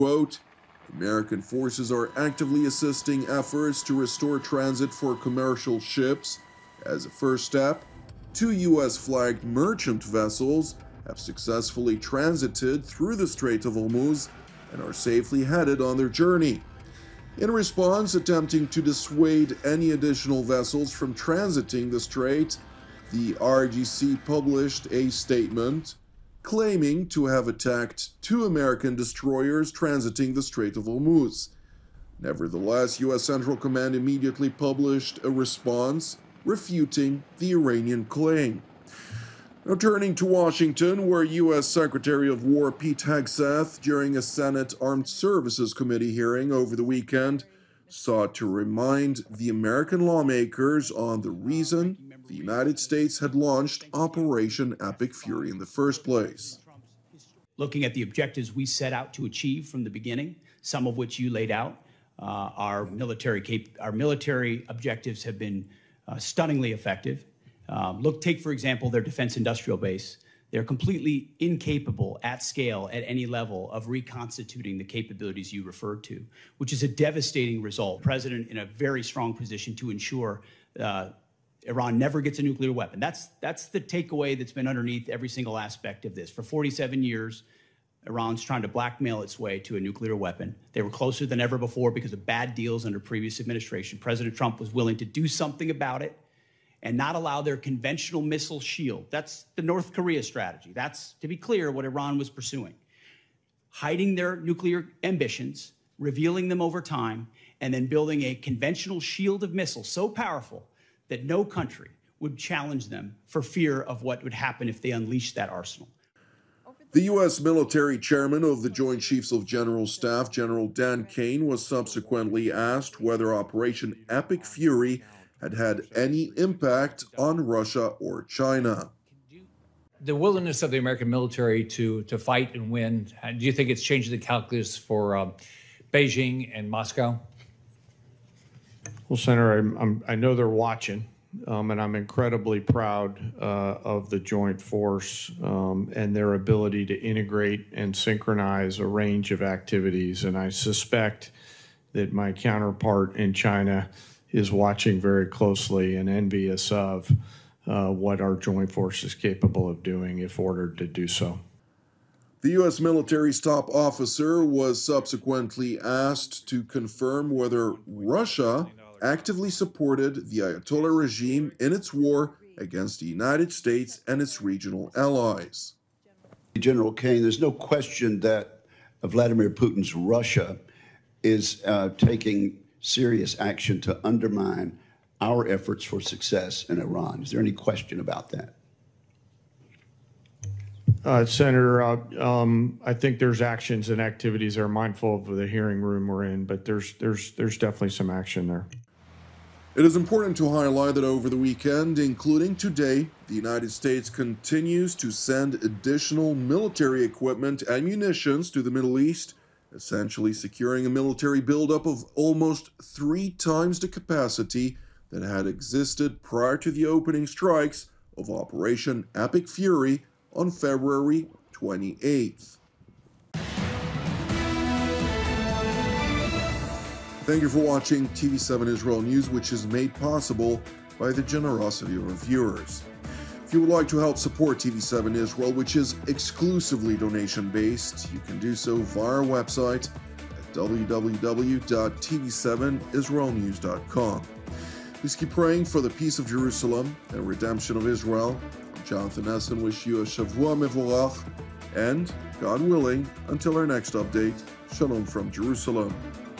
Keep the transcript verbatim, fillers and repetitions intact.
Quote, American forces are actively assisting efforts to restore transit for commercial ships. As a first step, two U S-flagged merchant vessels have successfully transited through the Strait of Hormuz and are safely headed on their journey. In response, attempting to dissuade any additional vessels from transiting the strait, the R G C published a statement claiming to have attacked two American destroyers transiting the Strait of Hormuz. Nevertheless, U S Central Command immediately published a response refuting the Iranian claim. Now turning to Washington, where U S Secretary of War Pete Hegseth, during a Senate Armed Services Committee hearing over the weekend, sought to remind the American lawmakers on the reason the United States had launched Operation Epic Fury in the first place. Looking at the objectives we set out to achieve from the beginning, some of which you laid out, uh, our military cap- our military objectives have been uh, stunningly effective. Um, look, take, for example, their defense industrial base. They're completely incapable at scale at any level of reconstituting the capabilities you referred to, which is a devastating result. The president in a very strong position to ensure uh, Iran never gets a nuclear weapon. That's, that's the takeaway that's been underneath every single aspect of this. For forty-seven years, Iran's trying to blackmail its way to a nuclear weapon. They were closer than ever before because of bad deals under previous administration. President Trump was willing to do something about it and not allow their conventional missile shield. That's the North Korea strategy. That's, to be clear, what Iran was pursuing. Hiding their nuclear ambitions, revealing them over time, and then building a conventional shield of missiles so powerful that no country would challenge them for fear of what would happen if they unleashed that arsenal. The U S military chairman of the Joint Chiefs of General Staff, General Dan Kane, was subsequently asked whether Operation Epic Fury had had any impact on Russia or China. The willingness of the American military to, to fight and win, do you think it's changing the calculus for uh, Beijing and Moscow? Well, Senator, I'm, I'm, I know they're watching, um, and I'm incredibly proud uh, of the joint force um, and their ability to integrate and synchronize a range of activities. And I suspect that my counterpart in China is watching very closely and envious of uh, what our joint force is capable of doing if ordered to do so. The U S military's top officer was subsequently asked to confirm whether Russia actively supported the Ayatollah regime in its war against the United States and its regional allies. General Kane, there's no question that Vladimir Putin's Russia is uh, taking serious action to undermine our efforts for success in Iran. Is there any question about that? Uh, Senator, uh, um, I think there's actions and activities that are mindful of the hearing room we're in, but there's, there's, there's definitely some action there. It is important to highlight that over the weekend, including today, the United States continues to send additional military equipment and munitions to the Middle East, essentially securing a military buildup of almost three times the capacity that had existed prior to the opening strikes of Operation Epic Fury on February twenty-eighth. Thank you for watching T V seven Israel News, which is made possible by the generosity of our viewers. If you would like to help support T V seven Israel, which is exclusively donation-based, you can do so via our website at w w w dot t v seven israel news dot com. Please keep praying for the peace of Jerusalem and redemption of Israel. I'm Jonathan Essen, wish you a Shavua Mevorach, and, God willing, until our next update, Shalom from Jerusalem.